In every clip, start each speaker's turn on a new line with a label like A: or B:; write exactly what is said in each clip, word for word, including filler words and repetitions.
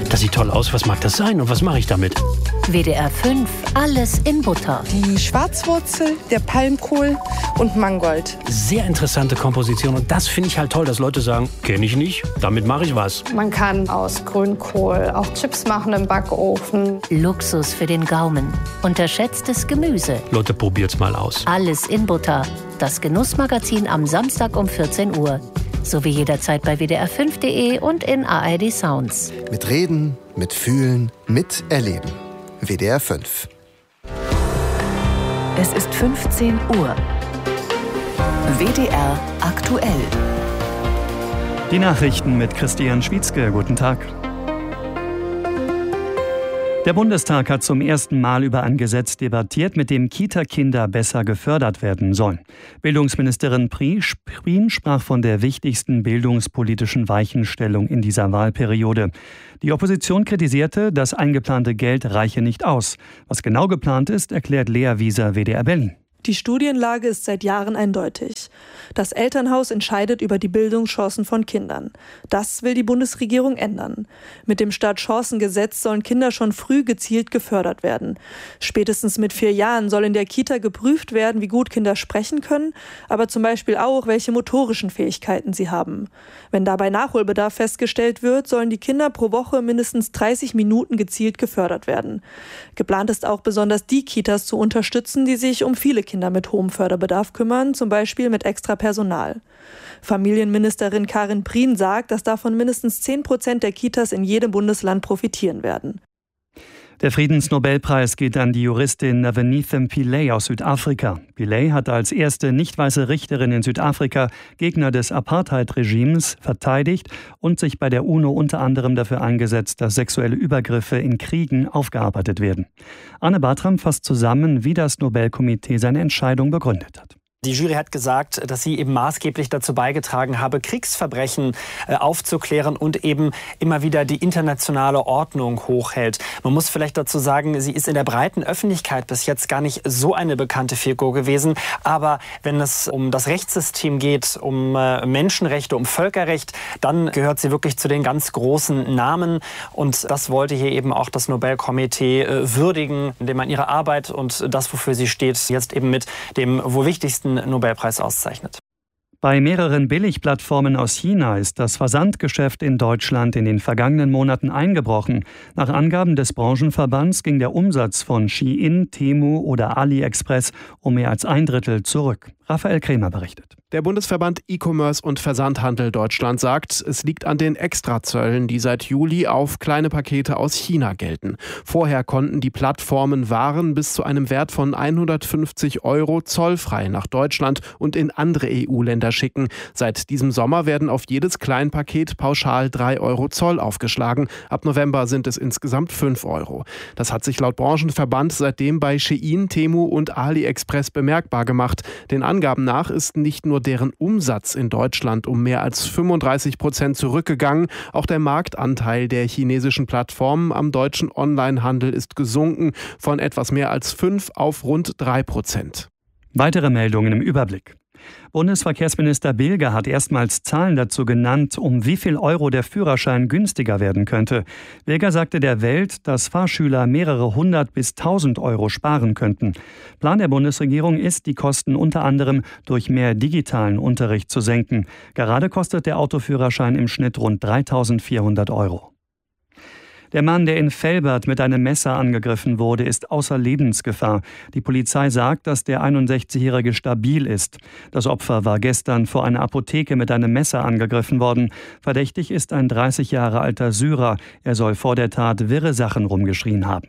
A: Das sieht toll aus. Was mag das sein und was mache ich damit?
B: W D R fünf, alles in Butter.
C: Die Schwarzwurzel, der Palmkohl und Mangold.
A: Sehr interessante Komposition und das finde ich halt toll, dass Leute sagen, kenne ich nicht, damit mache ich was.
D: Man kann aus Grünkohl auch Chips machen im Backofen.
B: Luxus für den Gaumen. Unterschätztes Gemüse.
A: Leute, probiert's mal aus.
B: Alles in Butter. Das Genussmagazin am Samstag um vierzehn Uhr. Sowie jederzeit bei W D R fünf Punkt de und in A R D Sounds.
E: Mit Reden, mit Fühlen, mit Erleben. W D R fünf.
F: Es ist fünfzehn Uhr. W D R aktuell.
G: Die Nachrichten mit Christian Schwietzke. Guten Tag. Der Bundestag hat zum ersten Mal über ein Gesetz debattiert, mit dem Kita-Kinder besser gefördert werden sollen. Bildungsministerin Prien sprach von der wichtigsten bildungspolitischen Weichenstellung in dieser Wahlperiode. Die Opposition kritisierte, das eingeplante Geld reiche nicht aus. Was genau geplant ist, erklärt Lea Wieser, W D R Berlin.
H: Die Studienlage ist seit Jahren eindeutig. Das Elternhaus entscheidet über die Bildungschancen von Kindern. Das will die Bundesregierung ändern. Mit dem Startchancengesetz sollen Kinder schon früh gezielt gefördert werden. Spätestens mit vier Jahren soll in der Kita geprüft werden, wie gut Kinder sprechen können, aber zum Beispiel auch, welche motorischen Fähigkeiten sie haben. Wenn dabei Nachholbedarf festgestellt wird, sollen die Kinder pro Woche mindestens dreißig Minuten gezielt gefördert werden. Geplant ist auch besonders die Kitas zu unterstützen, die sich um viele Kinder mit hohem Förderbedarf kümmern, zum Beispiel mit extra Personal. Familienministerin Karin Prien sagt, dass davon mindestens zehn Prozent der Kitas in jedem Bundesland profitieren werden.
G: Der Friedensnobelpreis geht an die Juristin Navenithem Pillay aus Südafrika. Pillay hat als erste nicht-weiße Richterin in Südafrika Gegner des Apartheid-Regimes verteidigt und sich bei der UNO unter anderem dafür eingesetzt, dass sexuelle Übergriffe in Kriegen aufgearbeitet werden. Anne Bartram fasst zusammen, wie das Nobelkomitee seine Entscheidung begründet hat.
I: Die Jury hat gesagt, dass sie eben maßgeblich dazu beigetragen habe, Kriegsverbrechen äh, aufzuklären und eben immer wieder die internationale Ordnung hochhält. Man muss vielleicht dazu sagen, sie ist in der breiten Öffentlichkeit bis jetzt gar nicht so eine bekannte Figur gewesen. Aber wenn es um das Rechtssystem geht, um äh, Menschenrechte, um Völkerrecht, dann gehört sie wirklich zu den ganz großen Namen. Und das wollte hier eben auch das Nobelkomitee äh, würdigen, indem man ihre Arbeit und das, wofür sie steht, jetzt eben mit dem wohl wichtigsten Nobelpreis auszeichnet.
G: Bei mehreren Billigplattformen aus China ist das Versandgeschäft in Deutschland in den vergangenen Monaten eingebrochen. Nach Angaben des Branchenverbands ging der Umsatz von Shein, Temu oder AliExpress um mehr als ein Drittel zurück. Raphael Kremer berichtet.
J: Der Bundesverband E-Commerce und Versandhandel Deutschland sagt, es liegt an den Extrazöllen, die seit Juli auf kleine Pakete aus China gelten. Vorher konnten die Plattformen Waren bis zu einem Wert von hundertfünfzig Euro zollfrei nach Deutschland und in andere E U-Länder schicken. Seit diesem Sommer werden auf jedes Kleinpaket pauschal drei Euro Zoll aufgeschlagen. Ab November sind es insgesamt fünf Euro. Das hat sich laut Branchenverband seitdem bei Shein, Temu und AliExpress bemerkbar gemacht. Den Angaben nach ist nicht nur deren Umsatz in Deutschland um mehr als fünfunddreißig Prozent zurückgegangen. Auch der Marktanteil der chinesischen Plattformen am deutschen Onlinehandel ist gesunken von etwas mehr als fünf auf rund drei Prozent.
G: Weitere Meldungen im Überblick. Bundesverkehrsminister Bilger hat erstmals Zahlen dazu genannt, um wie viel Euro der Führerschein günstiger werden könnte. Bilger sagte der Welt, dass Fahrschüler mehrere hundert bis tausend Euro sparen könnten. Plan der Bundesregierung ist, die Kosten unter anderem durch mehr digitalen Unterricht zu senken. Gerade kostet der Autoführerschein im Schnitt rund dreitausendvierhundert Euro. Der Mann, der in Velbert mit einem Messer angegriffen wurde, ist außer Lebensgefahr. Die Polizei sagt, dass der einundsechzigjährige stabil ist. Das Opfer war gestern vor einer Apotheke mit einem Messer angegriffen worden. Verdächtig ist ein dreißig Jahre alter Syrer. Er soll vor der Tat wirre Sachen rumgeschrien haben.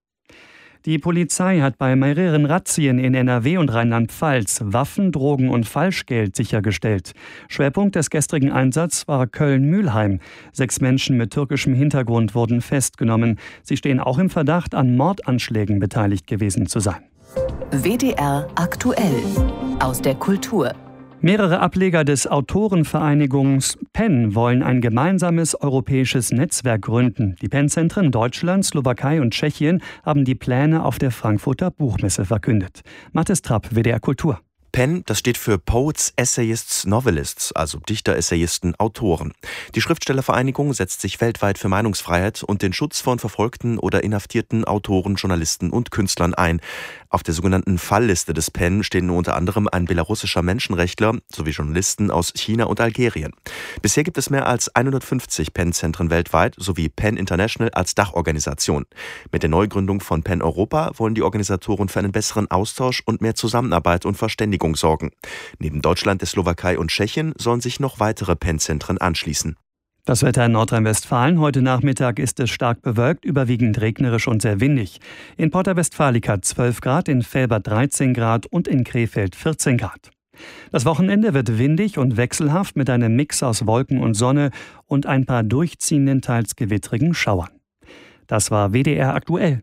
G: Die Polizei hat bei mehreren Razzien in N R W und Rheinland-Pfalz Waffen, Drogen und Falschgeld sichergestellt. Schwerpunkt des gestrigen Einsatzes war Köln-Mülheim. Sechs Menschen mit türkischem Hintergrund wurden festgenommen. Sie stehen auch im Verdacht, an Mordanschlägen beteiligt gewesen zu sein.
F: W D R aktuell aus der Kultur.
G: Mehrere Ableger des Autorenvereinigungs PEN wollen ein gemeinsames europäisches Netzwerk gründen. Die PEN-Zentren Deutschland, Slowakei und Tschechien haben die Pläne auf der Frankfurter Buchmesse verkündet. Mathis Trapp, W D R Kultur.
K: Pen, das steht für Poets, Essayists, Novelists, also Dichter, Essayisten, Autoren. Die Schriftstellervereinigung setzt sich weltweit für Meinungsfreiheit und den Schutz von verfolgten oder inhaftierten Autoren, Journalisten und Künstlern ein. Auf der sogenannten Fallliste des Pen stehen unter anderem ein belarussischer Menschenrechtler sowie Journalisten aus China und Algerien. Bisher gibt es mehr als hundertfünfzig Pen-Zentren weltweit sowie Pen International als Dachorganisation. Mit der Neugründung von Pen Europa wollen die Organisatoren für einen besseren Austausch und mehr Zusammenarbeit und Verständigung sorgen. Neben Deutschland, der Slowakei und Tschechien sollen sich noch weitere Pen-Zentren anschließen.
G: Das Wetter in Nordrhein-Westfalen. Heute Nachmittag ist es stark bewölkt, überwiegend regnerisch und sehr windig. In Porta Westfalica zwölf Grad, in Velbert dreizehn Grad und in Krefeld vierzehn Grad. Das Wochenende wird windig und wechselhaft mit einem Mix aus Wolken und Sonne und ein paar durchziehenden, teils gewittrigen Schauern. Das war W D R aktuell.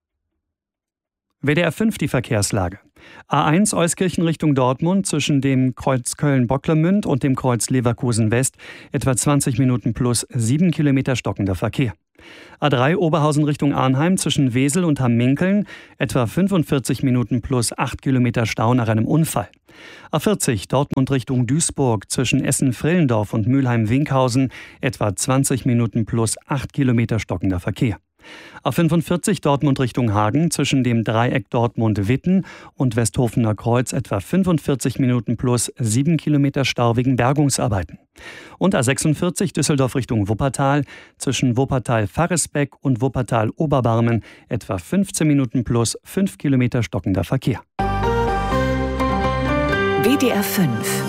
G: W D R fünf die Verkehrslage. A eins Euskirchen Richtung Dortmund zwischen dem Kreuz Köln-Bocklemünd und dem Kreuz Leverkusen West etwa zwanzig Minuten plus sieben Kilometer stockender Verkehr. A drei Oberhausen Richtung Arnheim zwischen Wesel und Hamminkeln etwa fünfundvierzig Minuten plus acht Kilometer Stau nach einem Unfall. A vierzig Dortmund Richtung Duisburg zwischen Essen-Frillendorf und Mülheim-Winkhausen etwa zwanzig Minuten plus acht Kilometer stockender Verkehr. A fünfundvierzig Dortmund Richtung Hagen zwischen dem Dreieck Dortmund-Witten und Westhofener Kreuz etwa fünfundvierzig Minuten plus sieben Kilometer Stau wegen Bergungsarbeiten. Und A sechsundvierzig Düsseldorf Richtung Wuppertal zwischen Wuppertal-Farresbeck und Wuppertal-Oberbarmen etwa fünfzehn Minuten plus fünf Kilometer stockender Verkehr.
F: W D R fünf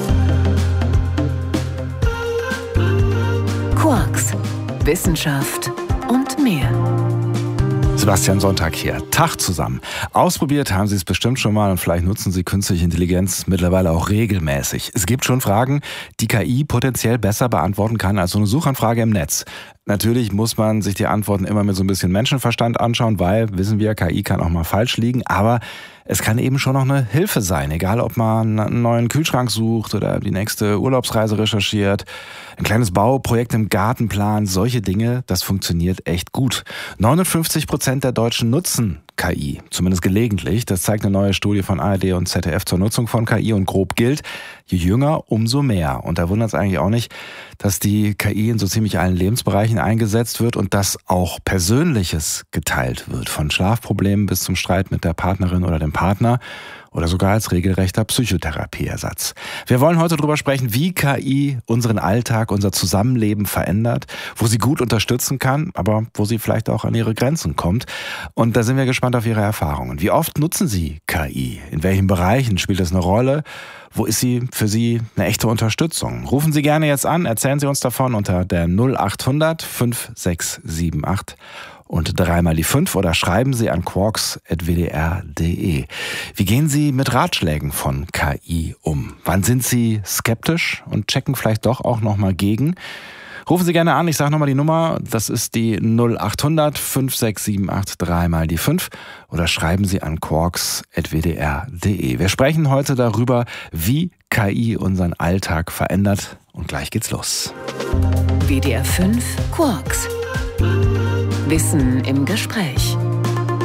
F: Quarks, Wissenschaft und mehr.
L: Sebastian Sonntag hier. Tag zusammen. Ausprobiert haben Sie es bestimmt schon mal und vielleicht nutzen Sie künstliche Intelligenz mittlerweile auch regelmäßig. Es gibt schon Fragen, die K I potenziell besser beantworten kann als so eine Suchanfrage im Netz. Natürlich muss man sich die Antworten immer mit so ein bisschen Menschenverstand anschauen, weil, wissen wir, K I kann auch mal falsch liegen, aber es kann eben schon noch eine Hilfe sein, egal ob man einen neuen Kühlschrank sucht oder die nächste Urlaubsreise recherchiert, ein kleines Bauprojekt im Garten plant, solche Dinge, das funktioniert echt gut. neunundfünfzig Prozent der Deutschen nutzen K I, zumindest gelegentlich. Das zeigt eine neue Studie von A R D und Z D F zur Nutzung von K I und grob gilt, je jünger, umso mehr. Und da wundert es eigentlich auch nicht, dass die K I in so ziemlich allen Lebensbereichen eingesetzt wird und dass auch Persönliches geteilt wird, von Schlafproblemen bis zum Streit mit der Partnerin oder dem Partner oder sogar als regelrechter Psychotherapieersatz. Wir wollen heute darüber sprechen, wie K I unseren Alltag, unser Zusammenleben verändert, wo sie gut unterstützen kann, aber wo sie vielleicht auch an ihre Grenzen kommt. Und da sind wir gespannt auf Ihre Erfahrungen. Wie oft nutzen Sie K I? In welchen Bereichen spielt es eine Rolle? Wo ist sie für Sie eine echte Unterstützung? Rufen Sie gerne jetzt an, erzählen Sie uns davon unter der null acht hundert fünf sechs sieben acht und dreimal die fünf oder schreiben Sie an quarks at w d r punkt d e. Wie gehen Sie mit Ratschlägen von K I um? Wann sind Sie skeptisch und checken vielleicht doch auch nochmal gegen? Rufen Sie gerne an, ich sage nochmal die Nummer, das ist die null acht hundert fünf sechs sieben acht, dreimal die fünf oder schreiben Sie an quarks at w d r punkt d e. Wir sprechen heute darüber, wie K I unseren Alltag verändert und gleich geht's los.
F: W D R fünf Quarks. Wissen im Gespräch.